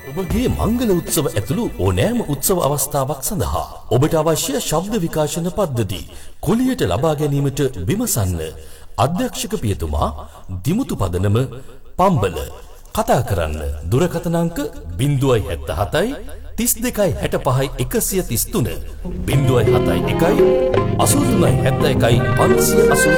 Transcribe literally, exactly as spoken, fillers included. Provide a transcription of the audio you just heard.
ඔබගේ මංගල උත්සව ඇතුළු ඕනෑම උත්සව අවස්ථාවක් සඳහා ඔබට අවශ්‍ය ශබ්ද විකාශන පද්ධති කුලියට ලබා ගැනීමට විමසන්න. අධ්‍යක්ෂක පියතුමා දිමුතු පදනම පම්බල. කතා කරන්න දුරකථන අංක ज़ीरो सात सात තිස් දෙකයි හැට පහයි එකසිය තිස් තුන ज़ीरो सात එකයි අසූ තුනයි හැත්තෑ එකයි පන්සිය අසූ